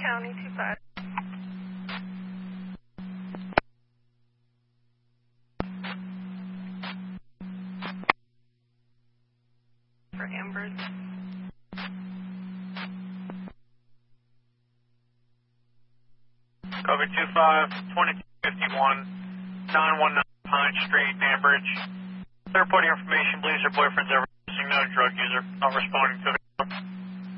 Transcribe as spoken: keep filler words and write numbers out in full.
County two five. For Amber. Copy two five, twenty-two fifty-one, nine one nine Pine Street, Ambridge. Third party information believes her boyfriend's ever missing, no drug user. Not responding to it.